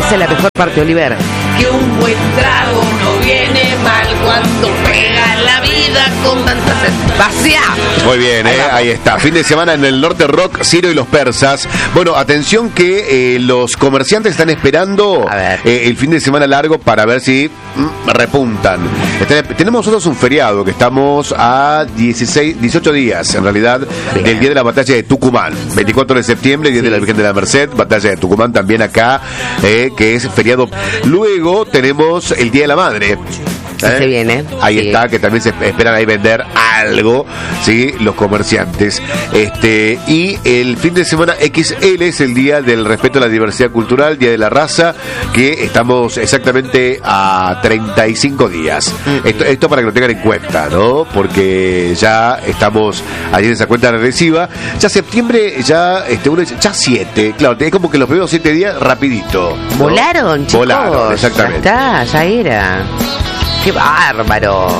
Esa es la mejor parte, Oliver. Que un buen trago no viene mal cuando pega la vida con tanta sed. ¡Vacía! Muy bien, ahí está. Fin de semana en el Norte Rock, Ciro y los Persas. Bueno, atención que los comerciantes están esperando el fin de semana largo para ver si repuntan. Tenemos nosotros un feriado que estamos a 18 días, en realidad, del Día de la Batalla de Tucumán. 24 de septiembre, Día de la Virgen de la Merced, Batalla de Tucumán también acá, que es feriado. Luego tenemos el Día de la Madre. Se viene. Ahí está, que también se esperan ahí vender algo, ¿sí? Los comerciantes. Y el fin de semana XL es el Día del Respeto a la Diversidad Cultural, Día de la Raza, que estamos exactamente a 35 días. Esto para que lo tengan en cuenta, ¿no? Porque ya estamos allí en esa cuenta regresiva. Ya septiembre, ya uno dice, ya 7. Claro, es como que los primeros 7 días rapidito, ¿no? Volaron, chicos. Volaron, exactamente. Ya está, ya era. ¡Qué bárbaro!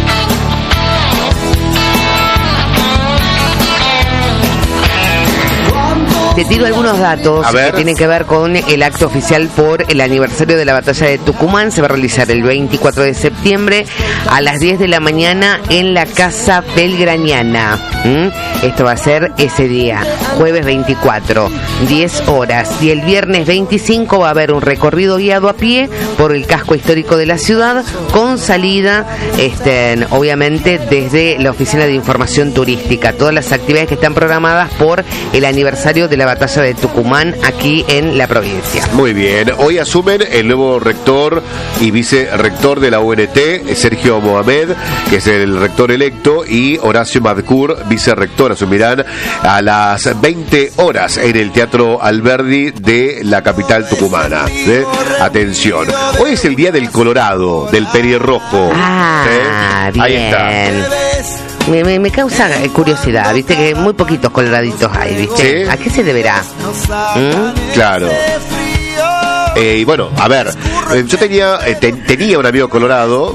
Te tiro algunos datos que tienen que ver con el acto oficial por el aniversario de la batalla de Tucumán. Se va a realizar el 24 de septiembre a las 10 de la mañana en la Casa Belgraniana. Esto va a ser ese día, jueves 24, 10 horas. Y el viernes 25 va a haber un recorrido guiado a pie por el casco histórico de la ciudad, con salida, obviamente, desde la Oficina de Información Turística. Todas las actividades que están programadas por el aniversario de la batalla de Tucumán aquí en la provincia. Muy bien. Hoy asumen el nuevo rector y vicerrector de la UNT, Sergio Mohamed, que es el rector electo, y Horacio Madcour, vicerrector. Asumirán a las 20 horas en el Teatro Alberdi de la capital tucumana. Atención. Hoy es el día del Colorado, del pelirrojo. Bien. Ahí está. Me causa curiosidad, viste que muy poquitos coloraditos hay, viste. ¿Sí? ¿A qué se deberá? Claro. Y bueno, a ver, yo tenía un amigo colorado,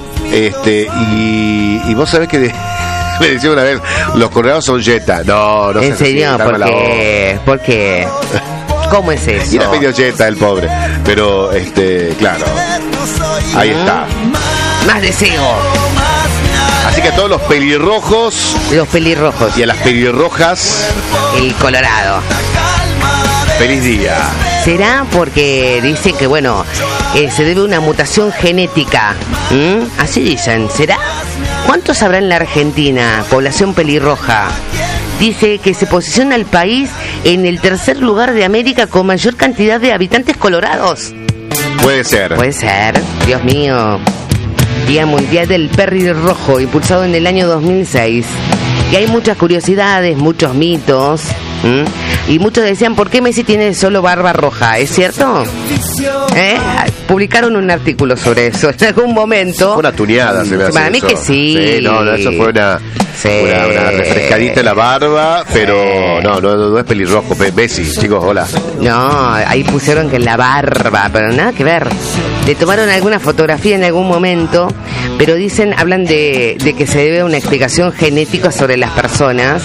y vos sabés que me decía una vez, los colorados son yeta. No ¿En serio? ¿Por qué? ¿Cómo es eso? Y era medio yeta el pobre, pero claro, ahí está. Más deseo. Así que a todos los pelirrojos. Y a las pelirrojas. El colorado. Feliz día. ¿Será porque dicen que, se debe a una mutación genética? Así dicen. ¿Será? ¿Cuántos habrá en la Argentina? Población pelirroja. Dice que se posiciona el país en el tercer lugar de América con mayor cantidad de habitantes colorados. Puede ser. Dios mío. Día Mundial del Pelirrojo, impulsado en el año 2006. Y hay muchas curiosidades, muchos mitos. Y muchos decían, ¿por qué Messi tiene solo barba roja? ¿Es cierto? Publicaron un artículo sobre eso en algún momento. Una tuneada, se me hace. Para mí que sí. Eso fue una refrescadita en la barba, pero no es pelirrojo. Messi, chicos, hola. No, ahí pusieron que en la barba, pero nada que ver. Le tomaron alguna fotografía en algún momento, pero hablan de que se debe a una explicación genética sobre las personas.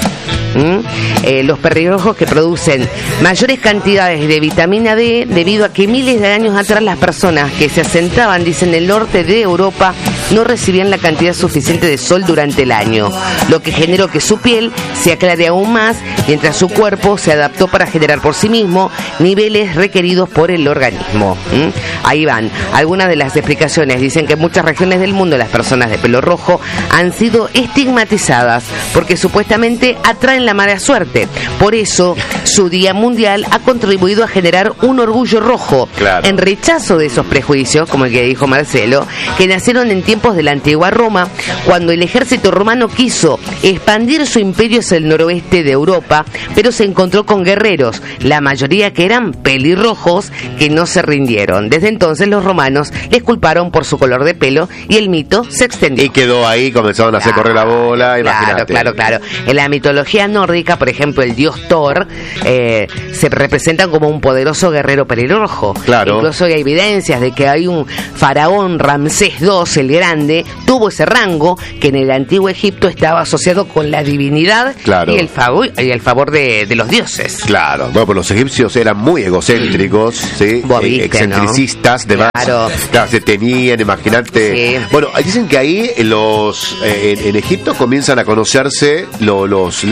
Los pelirrojos que producen mayores cantidades de vitamina D debido a que miles de años atrás las personas que se asentaban, dicen, en el norte de Europa no recibían la cantidad suficiente de sol durante el año, lo que generó que su piel se aclare aún más, mientras su cuerpo se adaptó para generar por sí mismo niveles requeridos por el organismo. Ahí van algunas de las explicaciones. Dicen que en muchas regiones del mundo las personas de pelo rojo han sido estigmatizadas porque supuestamente atraen la mala suerte. Por eso su Día Mundial ha contribuido a generar un orgullo rojo, en rechazo de esos prejuicios, como el que dijo Marcelo, que nacieron en tiempos de la antigua Roma, cuando el ejército romano quiso expandir su imperio hacia el noroeste de Europa, pero se encontró con guerreros, la mayoría que eran pelirrojos, que no se rindieron. Desde entonces los romanos les culparon por su color de pelo y el mito se extendió. Y quedó ahí, comenzaron a hacer correr la bola, imagínate. Claro. En la mitología nórdica, por ejemplo, el dios Thor se representa como un poderoso guerrero pelirrojo. Claro. Incluso hay evidencias de que hay un faraón Ramsés II, el grande, tuvo ese rango que en el antiguo Egipto estaba asociado con la divinidad y el favor de los dioses. Claro, bueno, pues los egipcios eran muy egocéntricos, ¿sí? Excentricistas, ¿no? Claro, se tenían, imagínate. Sí. Bueno, dicen que ahí en Egipto comienzan a conocerse los